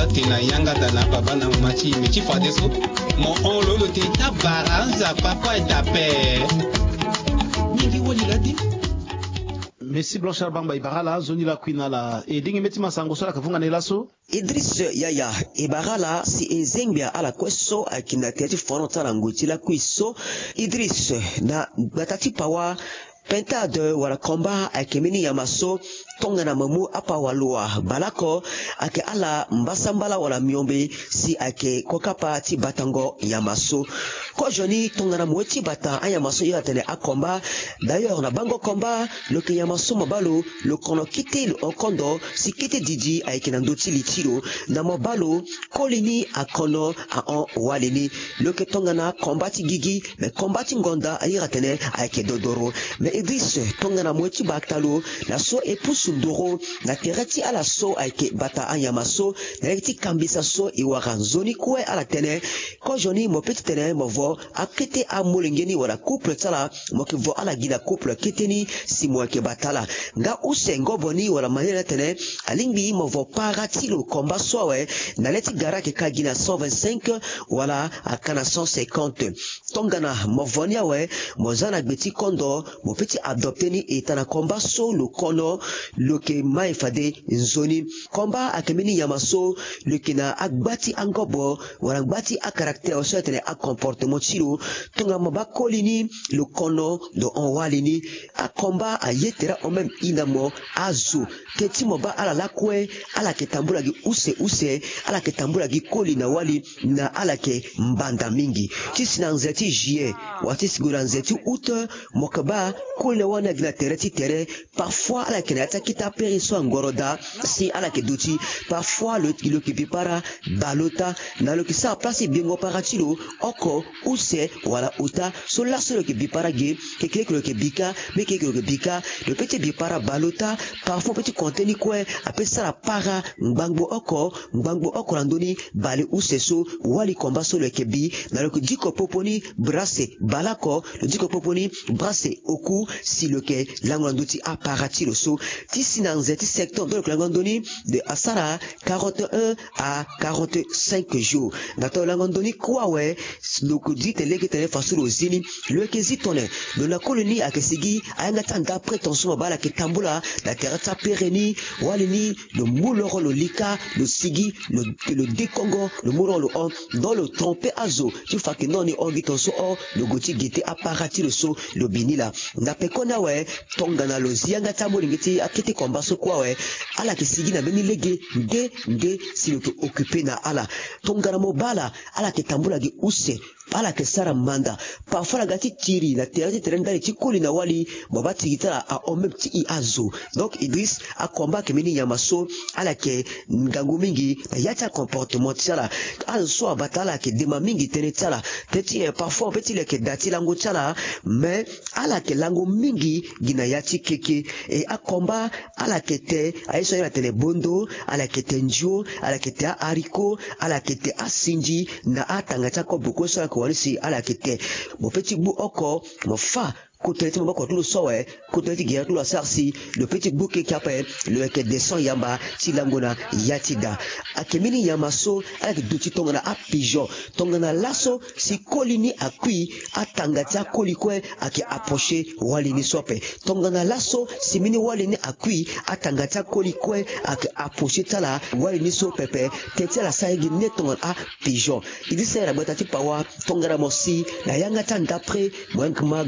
tena yanga dana baba na machi mechi fadeso mo on lolo te tabaranza papa tape mingi woli lati. Messi Blanchard Bamba Ibarala zoni la kwinala edingi meti masango sola kafunga nelaso Idriss Yaya Ibarala si enzembia ala kweso akina teti fono tala nguti la kwiso Idriss na batati pawa pentade wala komba akemini yamaso tonga na mamu apa walua balako ake ala mbasambala wala miombe si ake kokapa ti batango yamaso ko joni tonga na mweti bata ayamaso yatene akomba d'ailleurs na bango komba le ke yamaso mabalo le kono kite le okondo si kite didi ake na ndoti litiro na mabalo kolini akono a on walini le ke tonga na kombati gigi me kombati ngonda ayiratene ake dodoro me Idriss tonga na mweti baktalo na so epusu ndoro na tereti ala so aike bata anyamaso na ekiti kambisa so iwaka zoni kwe ala tene ko joni mo petit tene mo vo akete amolengeni wala couple tala mo ke vo ala gida couple keteni si mo ke batala nga use ngoboni wala manela tene alingbi mo vo parati lo komba so we na leti gara ke kagina 125 wala akana 150 tongana mo vonia we mo zana gbeti kondo mo petit adopteni etana komba so lo kono lo ke mai fade nzoni komba akemini yamaso lo ke na agbati angobo wala agbati a caractère so tene a comportement chilo tonga mo bakolini lo kono do onwalini a komba a yetera o même inamo azu keti mo ba ala lakwe ala ke tambula gi use ala ke tambula gi koli na wali na ala ke mbanda mingi tisina nzeti juillet wati sigura nzeti août mokaba kole wana gina tereti tere parfois ala ke na kita periso ngoroda si ala ke duti parfois le kilo ke bipara balota na lo ke sa place bingo paratilo oko use wala uta so la so ke bipara ge ke lo ke bika me ke lo ke bika le petit bipara balota parfois petit contenu quoi appelle ça la para ngbango oko randoni bale use so wali komba so le ke bi na lo ke diko poponi brasse balako le diko poponi brasse oku si le ke langandoti aparati le so tisi na nzeti secteur donc langandoni de asara 41 à 45 jours nato langandoni kwa we le ko dit leke tele fasuro zini le ke zitone de la colonie a kesigi anga tanda prétention bala ke tambula la terata pereni walini le mouloro le lika le sigi le décongo le mouloro le on dans le trompé azo tu fa que non ni on gitonso o le goti gite aparati le so le binila na pekona we tonga na lozianga tamboli ngiti akiti komba so kwa we ala kesigi na beni lege nde si le occupé na ala tonga na mobala ala ke tambula gi use ala ke sara manda parfois la gati tiri la terre terendali tikuli na wali babati gitara a omem ti I azo donc Idriss a combat ke mini yamaso ala ke ngangu mingi yata comportement tsala azo so abatala ke dema mingi tene tsala teti parfois petit le ke dati lango tsala mais ala ke lango mingi gina yati keke et a combat ala ke te aiso ya tele bondo ala ke tenjo ala ke te haricot ala ke te asinji na atanga tsako boko so ko wali ala ke te mo petit bu oko mo fa koteleti mabako tulo sowe koteleti gira tulo sarsi le petit bouquet qui appelle le ke descend yamba tilangona yatida akemini yamaso ala duti tongana a pigeon tongana lasso si kolini akui atangatia kolikwe ake approcher walini sope tongana lasso si mini walini akui atangatia kolikwe ake approcher tala walini sopepe tetia la saigi netongana a pigeon il dit ça la batati pawa tongana mosi la yanga tan d'après moi